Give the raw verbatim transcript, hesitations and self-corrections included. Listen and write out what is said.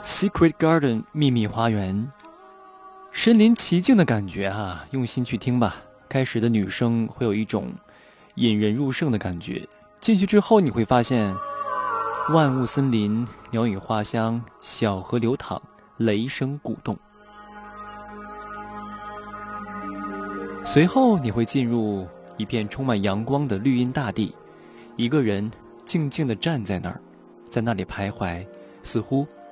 Secret Garden 秘密花园，身临其境的感觉啊，用心去听吧。开始的女声会有一种引人入胜的感觉，进去之后你会发现万物森林，鸟语花香，小河流淌，雷声鼓动。随后你会进入一片充满阳光的绿荫大地，一个人静静地站在那儿，在那里徘徊，似乎